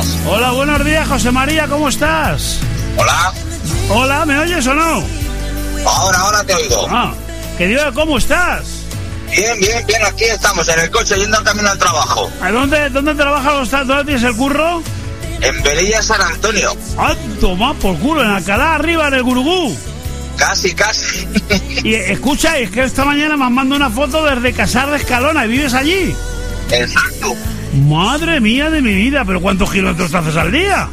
días. Hola, buenos días, José María, ¿cómo estás? Hola. Hola, ¿me oyes o no? Ahora te oigo. Querido, ¿cómo estás? Bien, aquí estamos, en el coche, yendo al camino al trabajo. ¿A dónde trabajas? ¿Dónde tienes el curro? En Velilla, San Antonio. Ah, toma por culo, en Alcalá, arriba, en el Gurugú. Casi. Y escucha, es que esta mañana me han mandado una foto desde Casar de Escalona, ¿y vives allí? Exacto. Madre mía de mi vida, ¿pero cuántos kilómetros haces al día?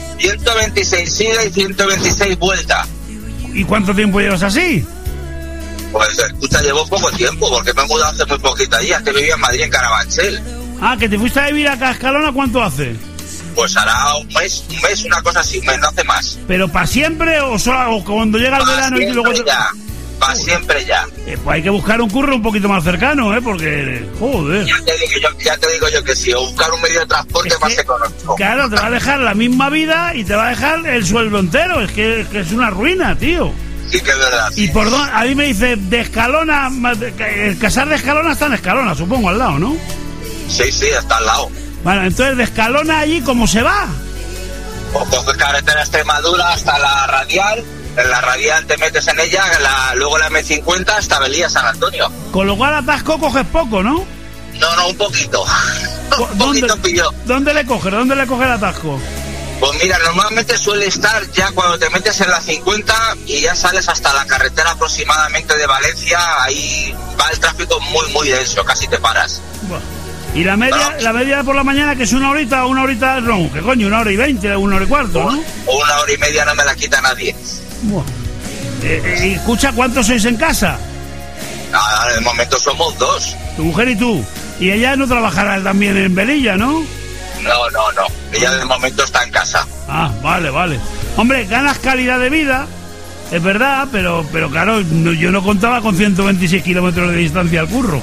126 ida y 126 vuelta. ¿Y cuánto tiempo llevas así? Pues escucha, llevo poco tiempo, porque me he mudado hace muy poquito allí, antes vivía en Madrid, en Carabanchel. Ah, que te fuiste a vivir acá a Escalona, ¿cuánto hace? Pues hará un mes, una cosa así, un mes, no hace más. ¿Pero para siempre o cuando llega el verano y luego ya? Para siempre ya. Pues hay que buscar un curro un poquito más cercano, porque... Joder. Ya te digo yo que sí, o buscar un medio de transporte más económico. Claro, te va a dejar la misma vida y te va a dejar el sueldo entero. Es que es una ruina, tío. Sí que es verdad. Y por dónde, a mí me dice, de Escalona, el Casar de Escalona está en Escalona, supongo, al lado, ¿no? Sí, está al lado. Bueno, entonces de Escalona allí, ¿cómo se va? Pues coges carretera Extremadura hasta la Radial. En la Radial te metes en ella, luego la M50 hasta Velilla, San Antonio. Con lo cual atasco coges poco, ¿no? No, un poquito. Un poquito pilló. ¿Dónde le coge el atasco? Pues mira, normalmente suele estar ya cuando te metes en la 50 y ya sales hasta la carretera aproximadamente de Valencia, ahí va el tráfico muy denso, casi te paras. Bueno. ¿Y la media por la mañana, que es una horita, no? ¿Qué coño? 1 hora y 20, 1 hora y cuarto, ¿no? 1 hora y media no me la quita nadie. Bueno. Escucha, ¿cuántos sois en casa? Nada, de momento somos 2. Tu mujer y tú. Y ella no trabajará también en Velilla, ¿no? No. Ella de momento está en casa. Ah, vale. Hombre, ganas calidad de vida, es verdad, pero claro, yo no contaba con 126 kilómetros de distancia al curro.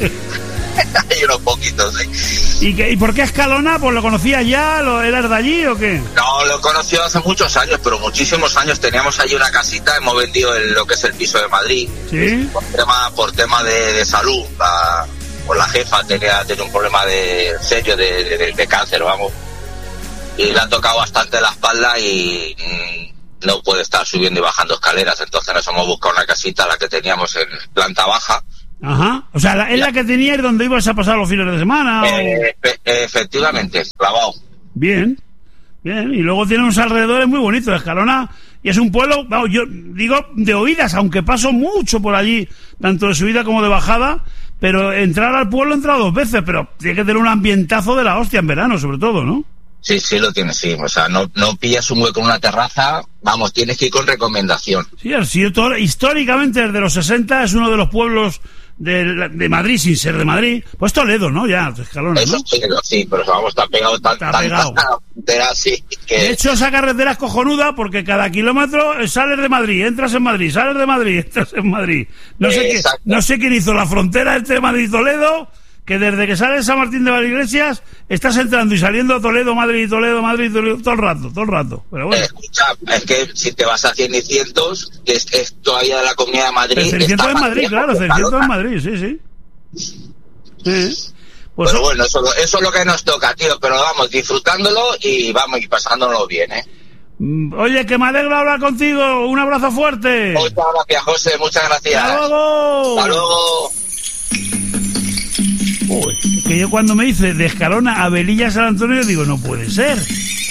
Hay unos poquitos, sí. ¿Y por qué Escalona? ¿Pues lo conocías ya? ¿Eras de allí o qué? No, lo he conocido hace muchos años, pero muchísimos años. Teníamos allí una casita, hemos vendido lo que es el piso de Madrid. ¿Sí? Por tema de salud. La jefa tenía un problema serio de cáncer, vamos. Y le ha tocado bastante la espalda y no puede estar subiendo y bajando escaleras. Entonces nos hemos buscado una casita, la que teníamos en planta baja. Ajá, o sea, es la que teníais donde ibas a pasar los fines de semana. Efectivamente, clavado. Bien, y luego tiene unos alrededores muy bonitos, Escalona, y es un pueblo, yo digo de oídas, aunque paso mucho por allí, tanto de subida como de bajada, pero entrar al pueblo he entrado 2 veces, pero tiene que tener un ambientazo de la hostia en verano, sobre todo, ¿no? Sí, lo tienes, sí. O sea, no pillas un hueco en una terraza, vamos, tienes que ir con recomendación. Sí, históricamente desde los 60 es uno de los pueblos de Madrid, sin ser de Madrid. Pues Toledo, ¿no? Ya, Escalona, ¿no? Eso es Toledo, sí, pero vamos, está pegado tanta carretera, sí. De hecho, esa carretera es cojonuda porque cada kilómetro sales de Madrid, entras en Madrid, sales de Madrid, entras en Madrid. No sé quién hizo la frontera entre Madrid y Toledo, que desde que sales San Martín de Valdeiglesias estás entrando y saliendo a Toledo, Madrid, todo el rato. Pero bueno. Escucha, es que si te vas a 100 y cientos, que es todavía de la Comunidad de Madrid. 600 en Madrid, claro, 600 en Madrid, sí. Pues pero bueno, eso es lo que nos toca, tío, pero vamos, disfrutándolo y pasándolo bien, Oye, que me alegro hablar contigo, un abrazo fuerte. Muchas gracias, José, muchas gracias. ¡Hasta luego! Es que yo cuando me dice de Escalona a Velilla San Antonio digo, no puede ser.